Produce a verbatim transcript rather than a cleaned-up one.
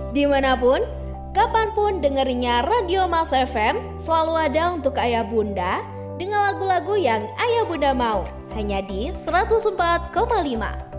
Dimanapun, kapanpun dengerinnya Radio Mas F M, selalu ada untuk ayah bunda dengan lagu-lagu yang ayah bunda mau. Hanya di seratus empat koma lima.